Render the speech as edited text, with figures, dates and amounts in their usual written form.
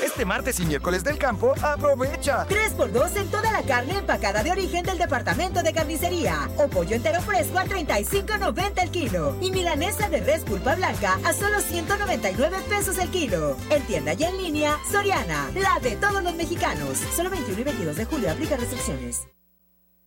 Este martes y miércoles del campo, ¡aprovecha! 3x2 en toda la carne empacada de origen del departamento de carnicería. O pollo entero fresco a $35.90 el kilo. Y milanesa de res pulpa blanca a solo $199 el kilo. En tienda y en línea, Soriana, la de todos los mexicanos. Solo 21 y 22 de julio, aplica restricciones.